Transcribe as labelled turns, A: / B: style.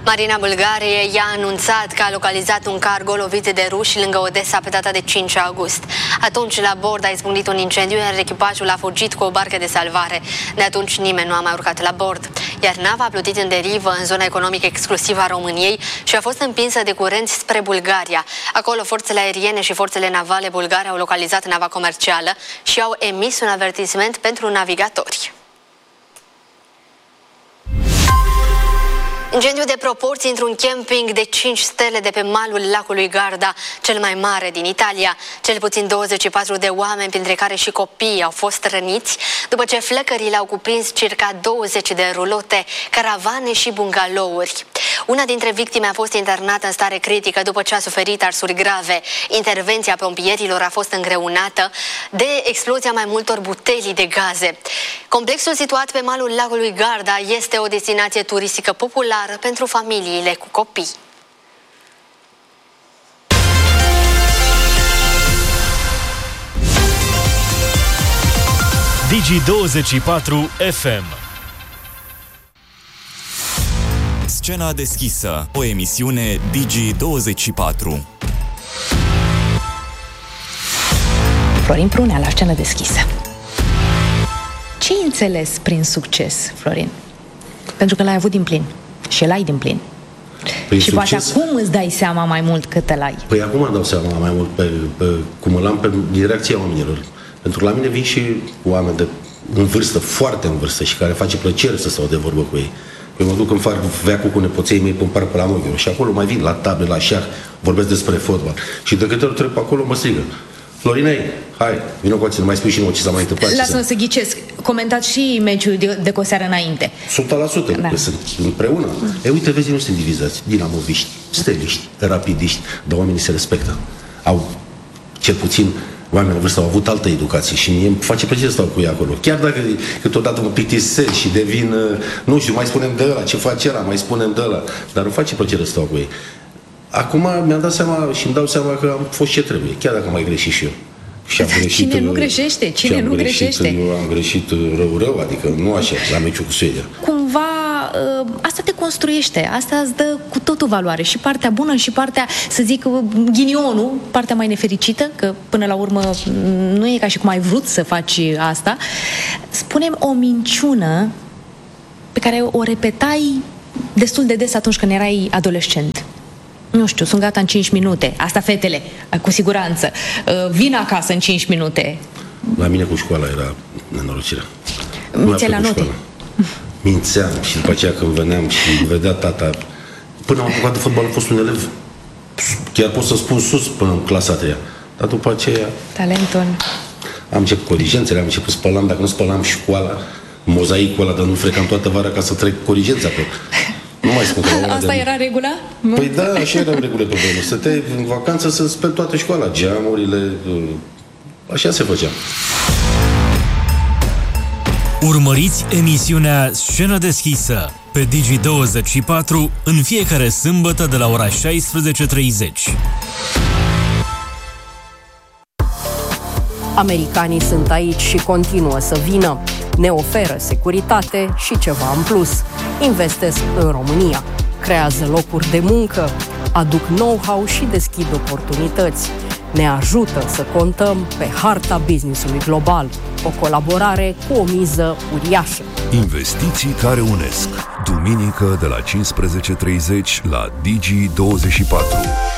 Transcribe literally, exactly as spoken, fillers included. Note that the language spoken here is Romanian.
A: Marina Bulgariei i-a anunțat că a localizat un cargo lovit de ruși lângă Odessa pe data de cinci august. Atunci, la bord a izbucnit un incendiu, iar echipajul a fugit cu o barcă de salvare. De atunci, nimeni nu a mai urcat la bord. Iar nava a plutit în derivă în zona economică exclusivă a României și a fost împinsă de curent spre Bulgaria. Acolo, forțele aeriene și forțele navale bulgare au localizat nava comercială și au emis un avertisment pentru navigatori. Incendiu de proporții într-un camping de cinci stele de pe malul lacului Garda, cel mai mare din Italia. Cel puțin douăzeci și patru de oameni, printre care și copii, au fost răniți după ce flăcările au cuprins circa douăzeci de rulote, caravane și bungalouri. Una dintre victime a fost internată în stare critică după ce a suferit arsuri grave. Intervenția pompierilor a fost îngreunată de explozia mai multor butelii de gaze. Complexul situat pe malul lacului Garda este o destinație turistică populară pentru familiile cu copii.
B: Digi douăzeci și patru F M.
C: Scena deschisă, o emisiune Digi douăzeci și patru.
D: Florin Prunea la Scenă deschisă. Ce ai înțeles prin succes, Florin? Pentru că l-ai avut din plin. Și l-ai din plin. Prin și succes? Poate acum îți dai seama mai mult cât îl ai.
E: Păi acum îmi dau seama mai mult pe, pe, cum îl am pe direcția oamenilor. Pentru că la mine vin și oameni de în vârstă, foarte în vârstă, și care face plăcere să stau de vorbă cu ei. Eu mă duc în fac veacul cu nepoței mei pe un parc pe la Moghiu și acolo mai vin la table, la șah, vorbesc despre fotbal. Și de câte ori trec pe acolo mă strigă: Florinei, hai, vină cu ați, nu mai spui și nouă ce s-a mai întâmplat.
D: Lasă-mă să ghicesc. Comentați și meciul de, de cu o seară înainte.
E: o sută la sută, da. Că sunt împreună. Mm. E, uite, vezi, nu sunt divizați. Dinamoviști, steliști, rapidiști, dar oamenii se respectă. Au, cel puțin, oamenii în vârstă au avut altă educație și mie îmi face plăcere să stau cu ei acolo. Chiar dacă câteodată mă plictisesc și devin, nu știu, mai spunem de ăla, ce face ăla, mai spunem de ăla, dar îmi face plăcere să stau cu ei. Acum mi-am dat seama și îmi dau seama că am fost ce trebuie, chiar dacă am mai greșit și eu. Și am greșit,
D: cine nu greșește? Cine nu
E: greșit,
D: greșește?
E: Eu am greșit rău-rău, adică nu așa, la meciul cu Suedia.
D: Cumva asta te construiește, asta îți dă cu totul valoare. Și partea bună și partea, să zic, ghinionul, partea mai nefericită, că până la urmă nu e ca și cum ai vrut să faci asta. Spune-mi o minciună pe care o repetai destul de des atunci când erai adolescent. Nu știu, sunt gata în cinci minute. Asta fetele, cu siguranță. Vin acasă în cinci minute.
E: La mine cu școala era nenorocirea.
D: Mințeai la note?
E: Mințeam și după aceea când veneam și vedea tata. Până am apucat de fotbal am fost un elev. Chiar pot să spun sus până în clasa a treia. Dar după aceea...
D: Talentul.
E: Am început corigențele, am început spălam. Dacă nu spălam școala, mozaicul ăla, dar nu frecam toată vara ca să trec corigența pe... Nu mai spun că la
D: asta de... era regula?
E: Păi da, așa era regulă pe vremuri. Stăteai în vacanță să speli toată școala, geamurile, așa se făcea.
B: Urmăriți emisiunea Scenă deschisă pe Digi douăzeci și patru în fiecare sâmbătă de la ora șaisprezece treizeci.
F: Americanii sunt aici și continuă să vină. Ne oferă securitate și ceva în plus. Investesc în România, creează locuri de muncă, aduc know-how și deschid oportunități. Ne ajută să contăm pe harta business-ului global. O colaborare cu o miză uriașă.
G: Investiții care unesc. Duminică de la cincisprezece treizeci la Digi douăzeci și patru.